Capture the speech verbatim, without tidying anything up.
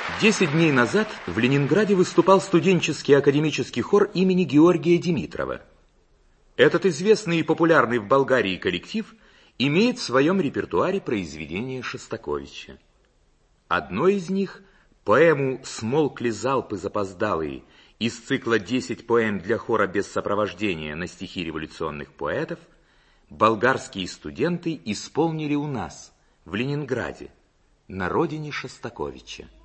Десять дней назад в Ленинграде выступал студенческий академический хор имени Георгия Димитрова. Этот известный и популярный в Болгарии коллектив имеет в своем репертуаре произведения Шостаковича. Одно из них, поэму «Смолкли залпы запоздалые» из цикла «Десять поэм для хора без сопровождения» на стихи революционных поэтов, болгарские студенты исполнили у нас, в Ленинграде, на родине Шостаковича.